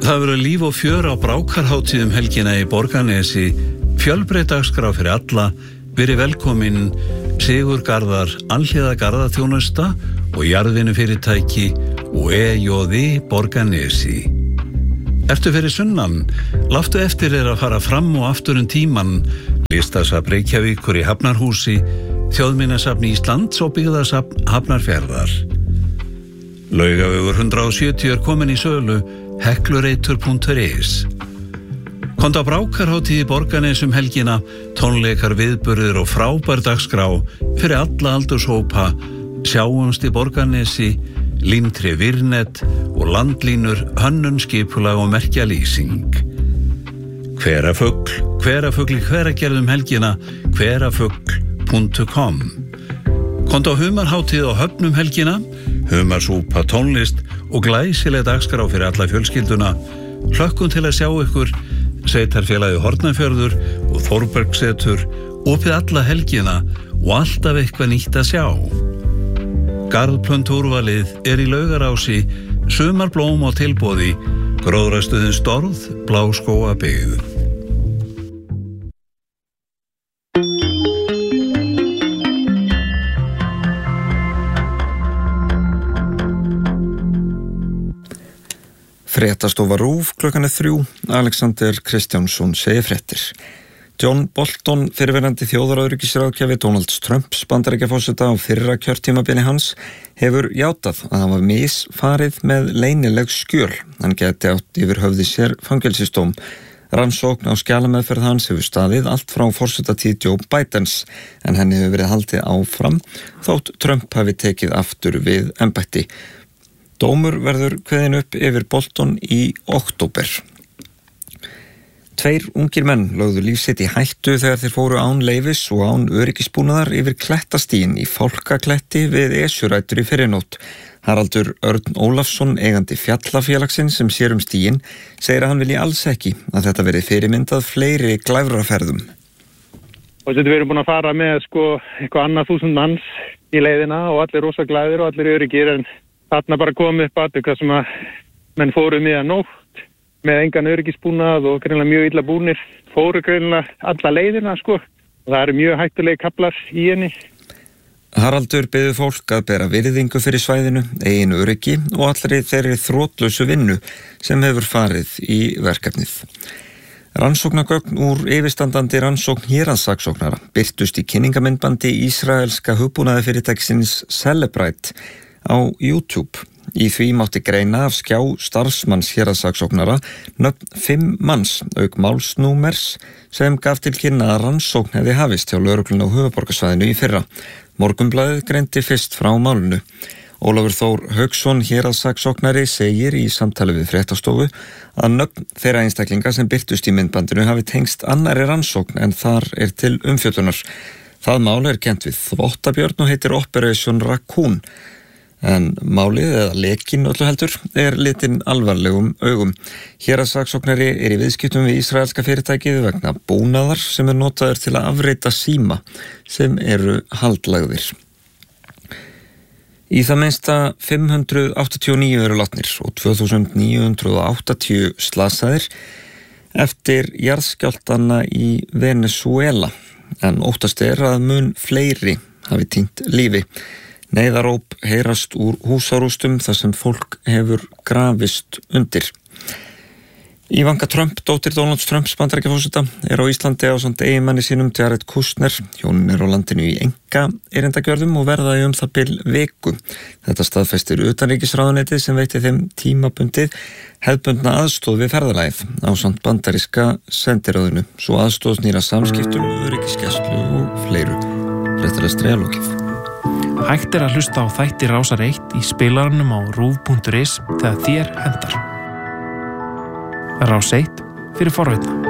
Það verður líf og fjör á Brákarhátíðum helgina í Borgarnesi, fjölbreytt dagskrá fyrir alla. Verið velkomin Sigur Garðar, alhliða garðaþjónusta og jarðvinnufyrirtæki og EJV Borgarnesi. Ertu fyrir sunnan? Láttu eftir að fara fram og aftur tíman. Listasafn Reykjavíkur í Hafnarhúsi, Þjóðminjasafn Íslands og Byggðasafn Hafnarfjarðar. Laugavegur 170 komin í sölu, heklureitur.is. Komdu á Brákarhátíð í Borgarnes helgina, tónleikar, viðburðir og frábær dagskrá fyrir alla aldurshópa. Sjáumst í Borgarnesi, Límtri Virnet og landlínur, hönnun, skipulag og merkjalýsing. Hverafugl í Hveragerðum helgina, hverafugl.com. Komdu á Humarhátíð á Höfnum helgina, humarsúpa, tónlist og glæsileg dagskrá fyrir alla fjölskylduna. Hlökkum til að sjá ykkur. Sveitarfélagið Hornafjörður og Þórbergsetur opið alla helgina og alltaf eitthvað nýtt að sjá. Garðplöntúrvalið í Laugarási, sumarblóm á tilboði, gróðrarstöðin Storð, Bláskógabyggð. Fréttastofa RÚV klukkan 3, Alexander Kristjánsson segir fréttir. John Bolton, fyrrverandi þjóðaröryggisráðgjafi Donalds Trumps Bandaríkjaforseta á fyrra kjörtímabili hans, hefur játað að hafa misfarið með leynileg skjöl. Hann gæti átt yfir höfði sér fangelsistóm. Rannsókn á skjalameðferð hans hefur staðið allt frá forsetatíð Joe Bidens, en henni hefur verið haldið áfram þótt Trump hafi tekið aftur við embætti. Dómur verður kveðinn upp yfir Bolton í október. 2 ungir menn lögðu líf sitt í hættu þegar þeir fóru án leyfis og án öryggisbúnaðar yfir klettastíginn í Fálkakletti við Esjurætur í fyrrinótt. Haraldur Örn Ólafsson, eigandi Fjallafélagsins sem sér stíginn, segir að hann vilji alls ekki að þetta verði fyrirmyndað fleiri glæfraferðum. Og þetta við erum búin að fara með eitthvað annað 1000 manns í leiðina og allir rosa glæðir og allir öryggir, en þarna bara komið upp atvik þar sem að menn fóru nótt með engan öryggisbúnað og greinilega mjög illa búnir, fóru greinilega alla leiðina og það eru mjög hættulegi kaflar í henni. Haraldur biður fólk að bera virðingu fyrir svæðinu, eigin öryggi og allri þeirri þrotlausu vinnu sem hefur farið í verkefnið. Rannsóknargögn úr yfirstandandi rannsókn héraðssaksóknara birtust í kynningamyndbandi ísraelska hugbúnaðarfyrirtækisins Cellebrite á YouTube. Í því mátti greina af skjá starfsmanns héraðssaksóknara nöfn 5 manns auk málsnúmers sem gaf til kynna að rannsókn hefði hafist hjá lögreglunni á höfuðborgarsvæðinu í fyrra. Morgunblaðið greindi fyrst frá málinu. Ólafur Þór Hauksson, héraðssaksóknari, segir í samtali við fréttastofu að nöfn þeirra einstaklinga sem birtust í myndbandinu hafi tengst annarri rannsókn en þar til umfjöllunar. Það mál kennt við þvottabjörn og heitir Operation Raccoon. En málið, eða lekinn öllu heldur, litinn alvarlegum augum. Héraðssaksóknari í viðskiptum við ísraelska fyrirtækið vegna búnaðar sem notaður til að afreita síma sem eru haldlagðir. Í það minnsta 589 eru látnir og 2980 slasaðir eftir jarðskjálftana í Venezuela, en óttast að mun fleiri hafi týnt lífi. Neyðaróp heyrast úr húsarústum þar sem fólk hefur grafist undir. Ivanka Trump, dóttir Donalds Trumps Bandaríkjaforseta, á Íslandi ásamt eiginmanni sínum Jared Kushner. Hjónin á landinu í enga erindagjörðum og verða í það bil viku. Þetta staðfestir utanríkisráðuneytið sem veitti þeim tímabundið hefðbundna aðstoð við ferðalagið ásamt bandaríska sendiráðinu, svo aðstoð snýr að samskiptum, öryggisgæslu og fleiru. Réttilega strelokið. Hægt að hlusta á þætti Rásar 1 í spilaranum á ruv.is þegar þér hendar. Rás 1 fyrir forvitna.